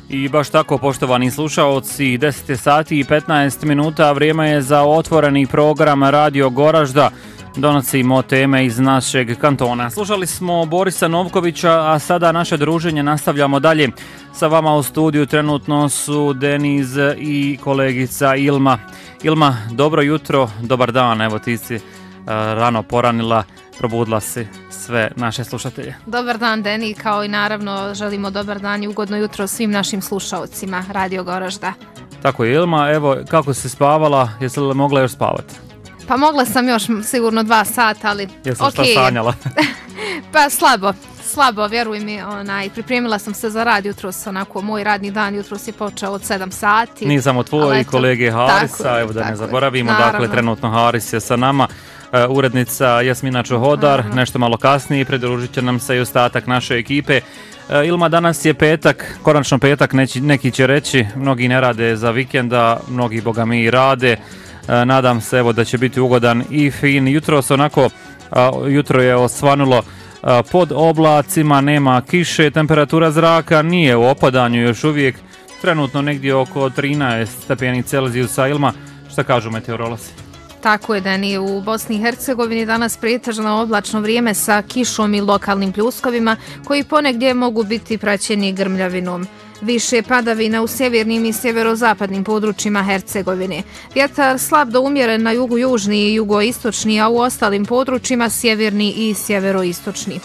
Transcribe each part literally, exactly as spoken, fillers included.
I baš tako, poštovani slušaoci, deset je sati i petnaest minuta, vrijeme je za otvoreni program Radio Goražda. Donosimo teme iz našeg kantona. Slušali smo Borisa Novkovića, a sada naše druženje nastavljamo dalje. Sa vama u studiju trenutno su Deniz i kolegica Ilma. Ilma, dobro jutro, dobar dan, evo ti si uh, rano poranila, probudila si sve naše slušatelje. Dobar dan, Deni, kao i naravno želimo dobar dan i ugodno jutro svim našim slušaocima Radio Goražda. Tako je, Ilma, evo kako si spavala, jesi li mogla još spavati? Pa mogla sam još sigurno dva sata, ali jesi okay. Šta sanjala? Pa slabo, slabo, vjeruj mi, onaj, pripremila sam se za rad jutros, onako, moj radni dan jutros je počeo od sedam sati. Nisam od tvoji kolege Harisa, tako, evo da tako, ne zaboravimo, naravno. Dakle, trenutno Haris je sa nama. Uh, urednica Jasmina Čohodar, Aha. nešto malo kasnije, pridružit će nam se i ostatak naše ekipe. Uh, Ilma, danas je petak, konačno petak, neći, neki će reći, mnogi ne rade za vikenda, mnogi boga mi i rade. Uh, nadam se evo da će biti ugodan i fin. Jutro se onako, uh, jutro je osvanulo uh, pod oblacima, nema kiše, temperatura zraka nije u opadanju još uvijek, trenutno negdje oko trinaest stepeni Celzijusa. Ilma, šta kažu meteorolozi? Tako je, Deni, u Bosni i Hercegovini danas pretežno oblačno vrijeme sa kišom i lokalnim pljuskovima koji ponegdje mogu biti praćeni grmljavinom. Više padavina u sjevernim i sjeverozapadnim područjima Hercegovine. Vjetar slab do umjeren na jugu južni i jugoistočni, a u ostalim područjima sjeverni i sjeveroistočni.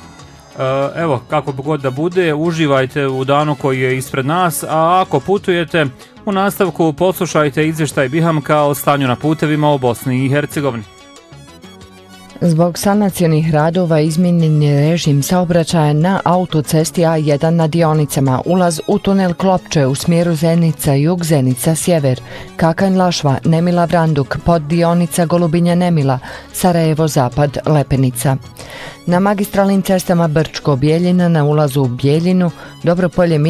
Evo, kako god da bude, uživajte u danu koji je ispred nas, a ako putujete, u nastavku poslušajte izvještaj Bihamka o stanju na putevima u Bosni i Hercegovini. Zbog sanacionih radova izmijenjen je režim saobraćaja na autocesti A jedan na dionicama ulaz u tunel Klopče u smjeru Zenica-Jug, Zenica-Sjever, Kakanj-Lašva, Nemila-Vranduk, pod dionica Golubinja-Nemila, Sarajevo-Zapad, Lepenica. Na magistralnim cestama Brčko-Bijeljina na ulazu u Bijeljinu, Dobropolje